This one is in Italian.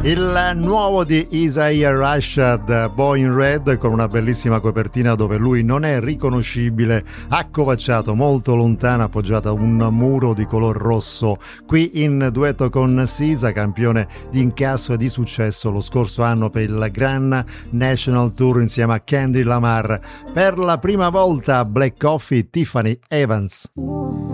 Il nuovo di Isaiah Rashad, Boy in Red, con una bellissima copertina dove lui non è riconoscibile, accovacciato molto lontano, appoggiato a un muro di color rosso, qui in duetto con Sisa, campione di incasso e di successo lo scorso anno per il Grand National Tour insieme a Kendrick Lamar. Per la prima volta Black Coffee, Tiffany Evans.